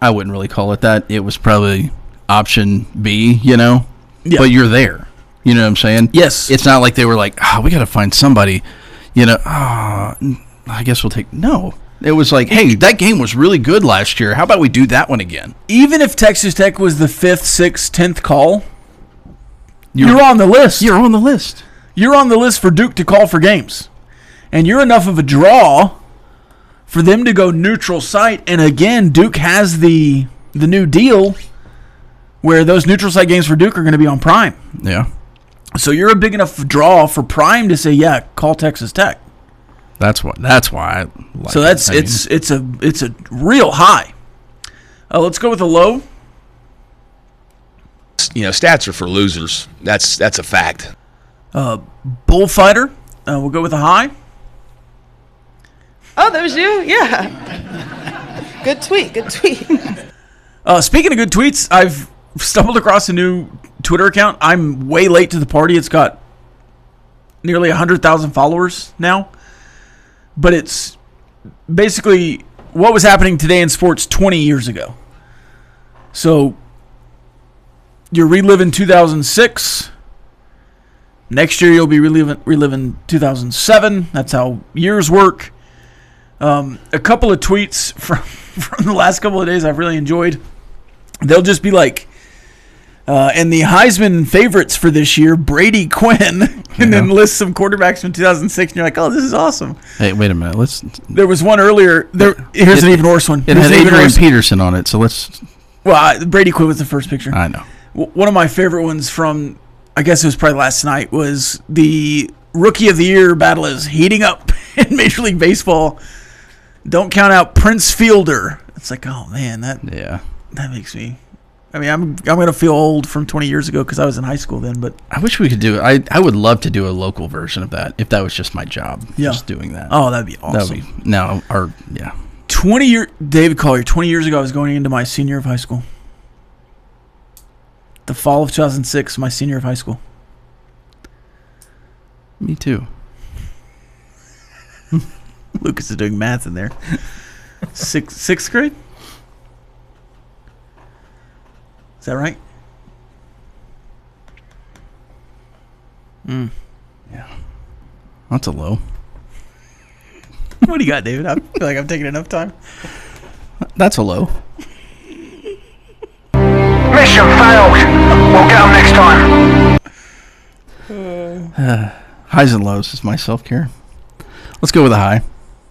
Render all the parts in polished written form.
I wouldn't really call it that. It was probably option B, Yeah. But you're there. You know what I'm saying? Yes. It's not like they were like, we got to find somebody, I guess we'll take. No. It was like, hey, that game was really good last year. How about we do that one again? Even if Texas Tech was the 5th, 6th, 10th call, you're on the list. You're on the list. You're on the list for Duke to call for games. And you're enough of a draw for them to go neutral site. And again, Duke has the new deal where those neutral site games for Duke are going to be on Prime. Yeah. So you're a big enough draw for Prime to say, yeah, call Texas Tech. That's why I like so that's it. It's a real high. Let's go with a low. Stats are for losers. That's a fact. Bullfighter. We'll go with a high. Oh, that was you? Yeah. Good tweet. Speaking of good tweets, I've stumbled across a new Twitter account. I'm way late to the party. It's got nearly 100,000 followers now. But it's basically what was happening today in sports 20 years ago. So you're reliving 2006. Next year you'll be reliving 2007. That's how years work. A couple of tweets from the last couple of days I've really enjoyed. They'll just be like, and the Heisman favorites for this year, Brady Quinn, and then list some quarterbacks from 2006, and you're like, oh, this is awesome. Hey, wait a minute. There was one earlier. Here's an even worse one. It had Adrian Peterson on it, so let's. Well, Brady Quinn was the first picture. I know. One of my favorite ones from, I guess it was probably last night, was the Rookie of the Year battle is heating up in Major League Baseball. Don't count out Prince Fielder. It's like, oh man, that makes me. I mean, I'm gonna feel old from 20 years ago because I was in high school then. But I wish we could do it. I would love to do a local version of that if that was just my job. Yeah. Just doing that. Oh, that'd be awesome. That would be 20 year David Collier. 20 years ago, I was going into my senior year of high school. The fall of 2006, my senior year of high school. Me too. Lucas is doing math in there. Sixth grade? Is that right? Yeah. That's a low. What do you got, David? I feel like I'm taking enough time. That's a low. Mission failed. We'll get them next time. Highs and lows is my self-care. Let's go with a high.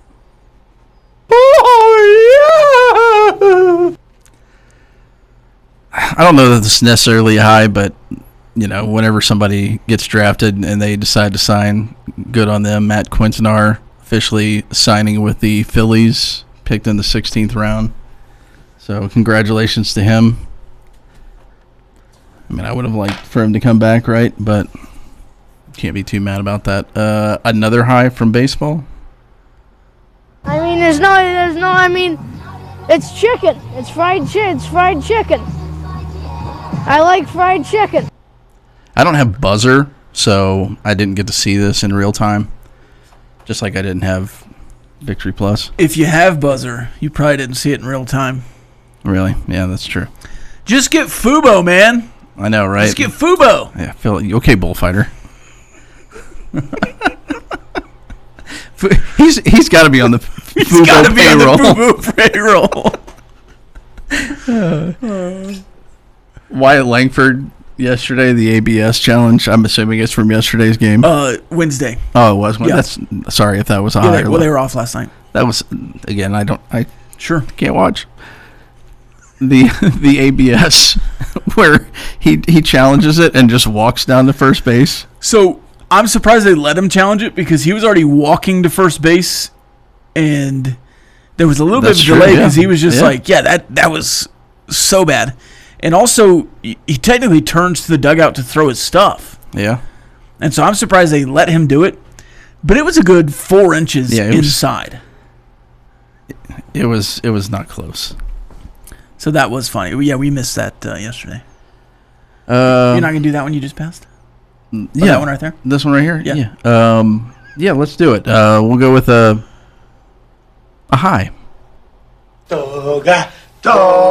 I don't know that this is necessarily high, but whenever somebody gets drafted and they decide to sign, good on them. Matt Quintanar officially signing with the Phillies, picked in the 16th round. So congratulations to him. I mean, I would have liked for him to come back, right? But can't be too mad about that. Another high from baseball. I mean, it's chicken. It's fried chicken. I like fried chicken. I don't have buzzer, so I didn't get to see this in real time. Just like I didn't have Victory Plus. If you have buzzer, you probably didn't see it in real time. Really? Yeah, that's true. Just get Fubo, man. I know, right? Just get Fubo. Yeah, Phil. Okay, Bullfighter. He's got to be on the Fubo payroll. Wyatt Langford yesterday, the ABS challenge. I'm assuming it's from yesterday's game. Wednesday. Oh, it was. Yeah. That's sorry if that was a high. Well, they were off last night. That was again. I sure can't watch the ABS where he challenges it and just walks down to first base. So I'm surprised they let him challenge it because he was already walking to first base, and there was a little bit of a delay because he was just that was so bad. And also, he technically turns to the dugout to throw his stuff. Yeah. And so I'm surprised they let him do it. But it was a good 4 inches inside. It was not close. So that was funny. Yeah, we missed that yesterday. You're not going to do that one you just passed? That one right there? This one right here? Yeah. Yeah, let's do it. We'll go with a high.